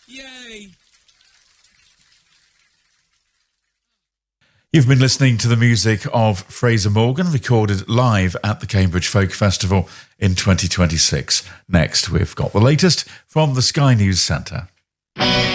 Yay! You've been listening to the music of Fraser Morgan, recorded live at the Cambridge Folk Festival in 2026. Next, we've got the latest from the Sky News Centre.